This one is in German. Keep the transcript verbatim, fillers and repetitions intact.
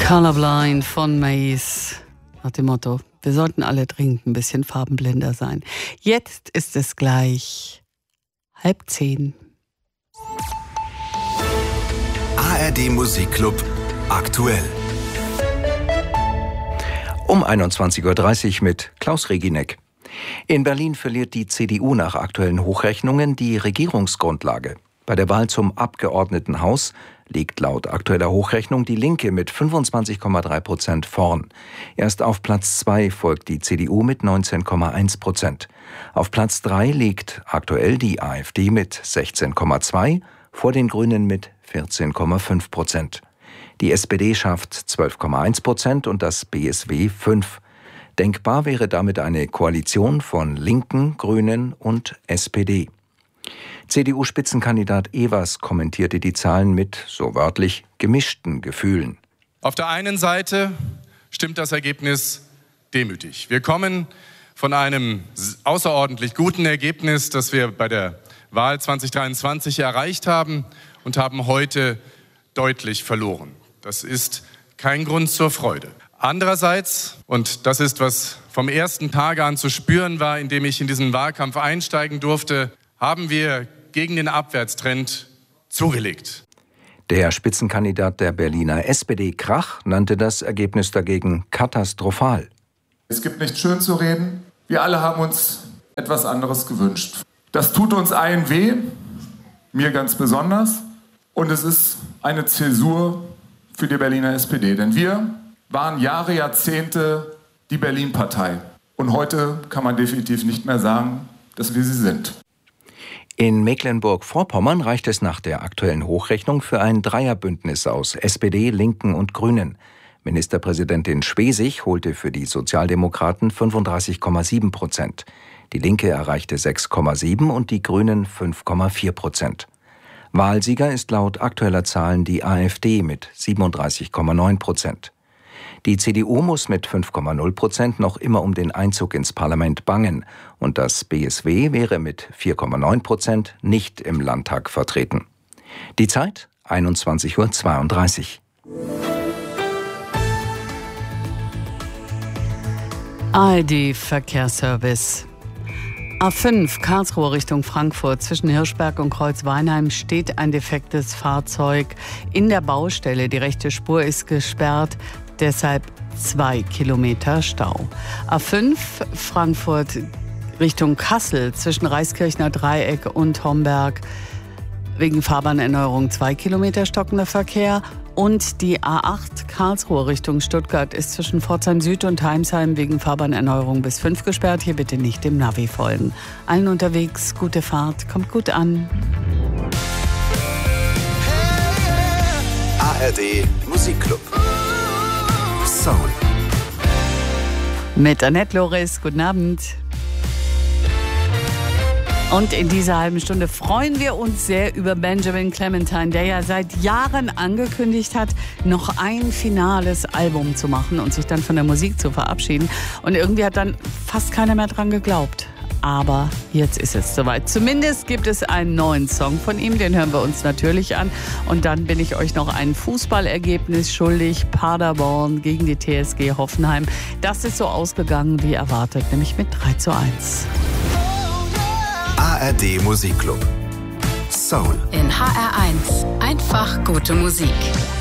Colorblind von Maze. Nach dem Motto, wir sollten alle dringend ein bisschen farbenblinder sein. Jetzt ist es gleich halb zehn. A R D Musikclub aktuell. Um einundzwanzig Uhr dreißig mit Klaus Regineck. In Berlin verliert die C D U nach aktuellen Hochrechnungen die Regierungsgrundlage. Bei der Wahl zum Abgeordnetenhaus liegt laut aktueller Hochrechnung die Linke mit fünfundzwanzig Komma drei Prozent vorn. Erst auf Platz zwei folgt die C D U mit neunzehn Komma eins Prozent. Auf Platz drei liegt aktuell die AfD mit sechzehn Komma zwei, vor den Grünen mit vierzehn Komma fünf Prozent. Die S P D schafft zwölf Komma eins Prozent und das B S W fünf. Denkbar wäre damit eine Koalition von Linken, Grünen und S P D. C D U-Spitzenkandidat Evers kommentierte die Zahlen mit, so wörtlich, gemischten Gefühlen. Auf der einen Seite stimmt das Ergebnis demütig. Wir kommen von einem außerordentlich guten Ergebnis, das wir bei der Wahl zwanzig dreiundzwanzig erreicht haben, und haben heute deutlich verloren. Das ist kein Grund zur Freude. Andererseits, und das ist, was vom ersten Tage an zu spüren war, indem ich in diesen Wahlkampf einsteigen durfte, haben wir gegen den Abwärtstrend zugelegt. Der Spitzenkandidat der Berliner S P D Krach nannte das Ergebnis dagegen katastrophal. Es gibt nicht schön zu reden. Wir alle haben uns etwas anderes gewünscht. Das tut uns allen weh, mir ganz besonders. Und es ist eine Zäsur für die Berliner S P D. Denn wir waren Jahre, Jahrzehnte die Berlin-Partei. Und heute kann man definitiv nicht mehr sagen, dass wir sie sind. In Mecklenburg-Vorpommern reicht es nach der aktuellen Hochrechnung für ein Dreierbündnis aus S P D, Linken und Grünen. Ministerpräsidentin Schwesig holte für die Sozialdemokraten fünfunddreißig Komma sieben Prozent. Die Linke erreichte sechs Komma sieben und die Grünen fünf Komma vier Prozent. Wahlsieger ist laut aktueller Zahlen die AfD mit siebenunddreißig Komma neun Prozent. Die C D U muss mit fünf Komma null Prozent noch immer um den Einzug ins Parlament bangen und das B S W wäre mit vier Komma neun Prozent nicht im Landtag vertreten. Die Zeit einundzwanzig Uhr zweiunddreißig. A R D Verkehrsservice. A fünf Karlsruhe Richtung Frankfurt zwischen Hirschberg und Kreuzweinheim steht ein defektes Fahrzeug in der Baustelle. Die rechte Spur ist gesperrt, deshalb zwei Kilometer Stau. A fünf Frankfurt Richtung Kassel zwischen Reiskirchner Dreieck und Homberg wegen Fahrbahnerneuerung zwei Kilometer stockender Verkehr. Und die A acht Karlsruhe Richtung Stuttgart ist zwischen Pforzheim Süd und Heimsheim wegen Fahrbahnerneuerung bis fünf gesperrt. Hier bitte nicht dem Navi folgen. Allen unterwegs, gute Fahrt, kommt gut an. A R D Musikclub Soul. Mit Annette Loris, guten Abend. Und in dieser halben Stunde freuen wir uns sehr über Benjamin Clementine, der ja seit Jahren angekündigt hat, noch ein finales Album zu machen und sich dann von der Musik zu verabschieden. Und irgendwie hat dann fast keiner mehr dran geglaubt. Aber jetzt ist es soweit. Zumindest gibt es einen neuen Song von ihm, den hören wir uns natürlich an. Und dann bin ich euch noch ein Fußballergebnis schuldig. Paderborn gegen die T S G Hoffenheim. Das ist so ausgegangen wie erwartet, nämlich mit drei zu eins. A R D Musikclub Soul. In H R eins. Einfach gute Musik.